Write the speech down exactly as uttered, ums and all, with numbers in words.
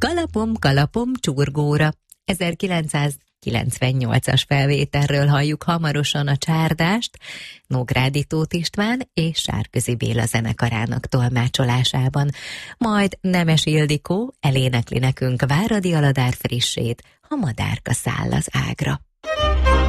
Kalapom, kalapom csurgóra. ezerkilencszázkilencvennyolcas felvételről halljuk hamarosan a csárdást, Nógrádi Tóth István és Sárközi Béla zenekarának tolmácsolásában. Majd Nemes Ildikó elénekli nekünk Váradi Aladár frissét, ha madárka száll az ágra.